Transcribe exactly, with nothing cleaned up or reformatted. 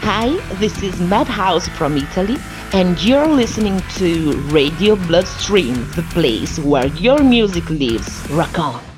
Hi, this is Madhouse from Italy, and you're listening to Radio Bloodstream, the place where your music lives. Rock on!